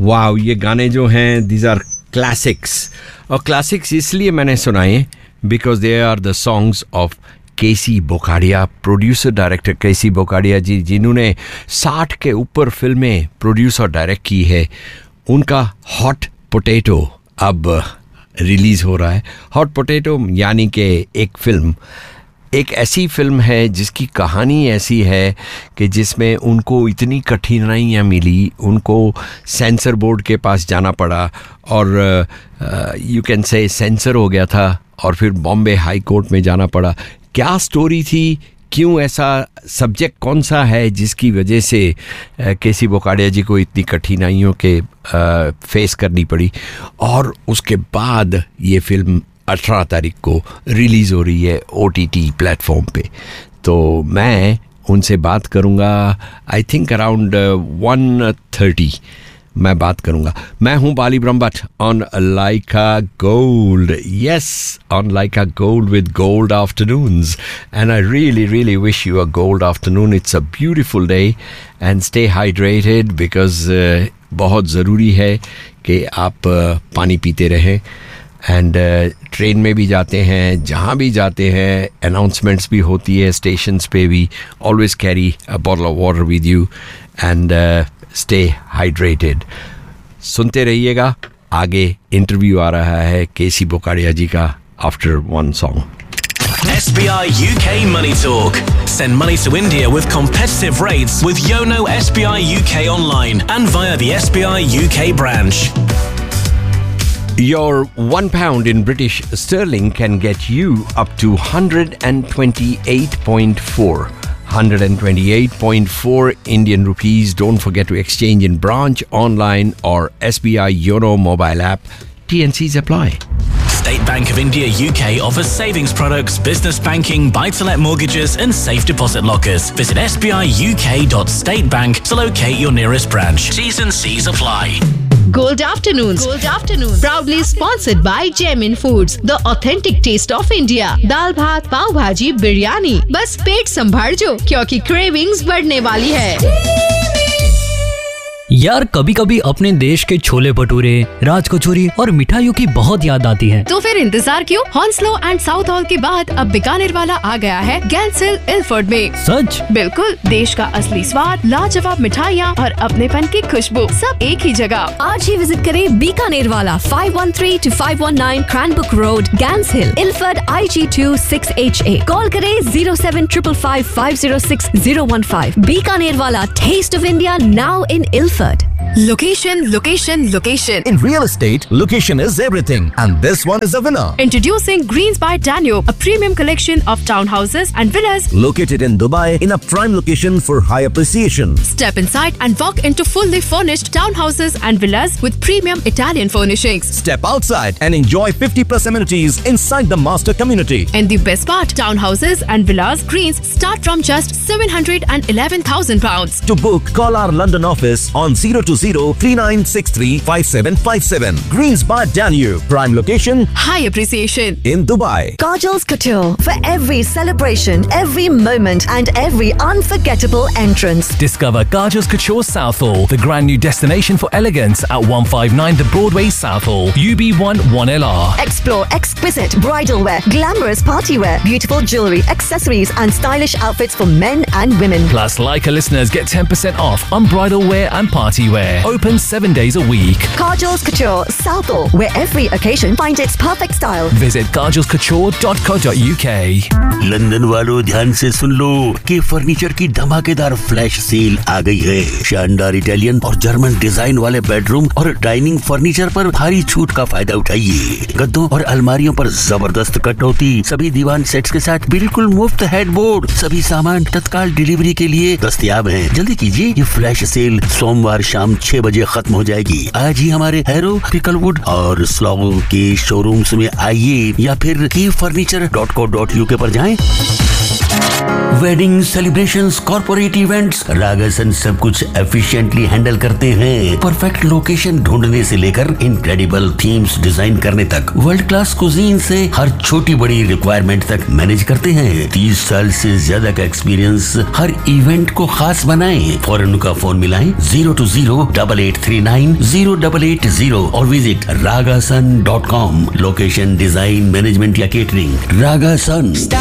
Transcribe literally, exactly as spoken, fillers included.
Wow, ये गाने जो हैं दीज आर क्लासिक्स. और क्लासिक्स इसलिए मैंने सुनाए because they are the songs of KC Bokadia, producer director केसी बोकाडिया जी, जिन्होंने साठ के ऊपर फिल्में प्रोड्यूस और डायरेक्ट की है. उनका हॉट पोटैटो अब रिलीज़ हो रहा है. हॉट पोटैटो यानी कि एक फ़िल्म, एक ऐसी फिल्म है जिसकी कहानी ऐसी है कि जिसमें उनको इतनी कठिनाइयाँ मिली, उनको सेंसर बोर्ड के पास जाना पड़ा और यू कैन से सेंसर हो गया था और फिर बॉम्बे हाई कोर्ट में जाना पड़ा. क्या स्टोरी थी, क्यों ऐसा, सब्जेक्ट कौन सा है जिसकी वजह से केसी बोकाडिया जी को इतनी कठिनाइयों के फेस करनी पड़ी. और उसके बाद ये फिल्म अठारह तारीख को रिलीज़ हो रही है ओ टी टी प्लेटफॉर्म पे. तो मैं उनसे बात करूँगा I think around one thirty मैं बात करूँगा. मैं हूँ बाली Brahmbhatt on Lyca gold, yes on Lyca gold with gold afternoons, and I really really wish you a gold afternoon. It's a beautiful day and stay hydrated because बहुत ज़रूरी है कि आप uh, पानी पीते रहें. एंड ट्रेन में भी जाते हैं, जहाँ भी जाते हैं, अनाउंसमेंट्स भी होती है स्टेशंस पे भी. Always carry a bottle of water with you and stay hydrated. सुनते रहिएगा, आगे इंटरव्यू आ रहा है केसी बोकाडिया जी का after one song. S B I U K Money Talk. Send money to India with competitive rates with Yono S B I U K online and via the S B I U K branch. Your one pound in British sterling can get you up to one hundred twenty-eight point four. one hundred twenty-eight point four Indian rupees. Don't forget to exchange in branch, online or S B I Yono mobile app. T and Cs apply. State Bank of India U K offers savings products, business banking, buy-to-let mortgages and safe deposit lockers. Visit s b i u k dot state bank to locate your nearest branch. T's and C's apply. Gold Afternoons. Gold Afternoons. Proudly sponsored by Jaimin Foods, the authentic taste of India. दाल भात, पाव भाजी, बिरयानी, बस पेट संभाल जो, क्योंकि cravings बढ़ने वाली है. यार कभी कभी अपने देश के छोले भटूरे, राज कचौरी और मिठाइयों की बहुत याद आती है. तो फिर इंतजार क्यों? हॉन्सलो एंड साउथ हॉल के बाद अब बीकानेर वाला आ गया है गैंसिल इल्फर्ड में. सच? बिल्कुल, देश का असली स्वाद, लाजवाब मिठाइयाँ और अपनेपन की खुशबू सब एक ही जगह. आज ही विजिट करें बीकानेर वाला five one three to five one nine क्रैनबुक road, gas hill, Ilford I ji to six H A. Call करें zero seven triple five five zero six zero one five. Bikaner वाला, test of India now in Ilford. Location, location, location. In real estate, location is everything, and this one is a winner. Introducing Greens by Danube, a premium collection of townhouses and villas located in Dubai in a prime location for high appreciation. Step inside and walk into fully furnished townhouses and villas with premium Italian furnishings. Step outside and enjoy fifty plus amenities inside the master community. And the best part, townhouses and villas Greens start from just seven hundred eleven thousand pounds. To book, call our London office on zero two zero three nine six three five seven five seven. Greens by Danube, prime location, high appreciation in Dubai. Kajal's Couture, for every celebration, every moment and every unforgettable entrance. Discover Kajal's Couture Southall, the grand new destination for elegance at one five nine The Broadway Southall, U B one one L R. Explore exquisite bridal wear, glamorous party wear, beautiful jewelry, accessories and stylish outfits for men and women. Plus, Leica listeners get ten percent off on bridal wear and party wear. Open seven days a week. Kajal's Couture Southall, where every occasion finds its perfect style. Visit kajals couture dot co dot u k. London वालों ध्यान से सुन लो कि furniture की धमाकेदार flash sale आ गई है. शानदार Italian और जर्मन डिजाइन वाले बेडरूम और डाइनिंग फर्नीचर पर भारी छूट का फायदा उठाइए. गद्दों और अलमारियों पर जबरदस्त कटौती, सभी दीवान सेट्स के साथ बिल्कुल मुफ्त हेडबोर्ड. सभी सामान तत्काल डिलीवरी के लिए दस्तयाब हैं. जल्दी कीजिए, ये फ्लैश सेल सोमवार शाम छह बजे खत्म हो जाएगी. आज ही हमारे हैरो, पिकलवुड और स्लॉगो के शोरूम्स में आइए या फिर की furniture dot co dot UK पर जाएं. वेडिंग सेलिब्रेशंस, कॉर्पोरेट इवेंट्स, रागासन सब कुछ एफिशिएंटली हैंडल करते हैं। परफेक्ट लोकेशन ढूंढने से लेकर इनक्रेडिबल थीम्स डिजाइन करने तक, वर्ल्ड क्लास कुजीन से हर छोटी बड़ी रिक्वायरमेंट तक मैनेज करते हैं। तीस साल से ज्यादा का एक्सपीरियंस हर इवेंट को खास बनाए। फौरन उनका फोन मिलाएं zero to zero double eight three nine zero double eight zero और visit रागासन dot com. Location, design, management या केटरिंग, रागासन।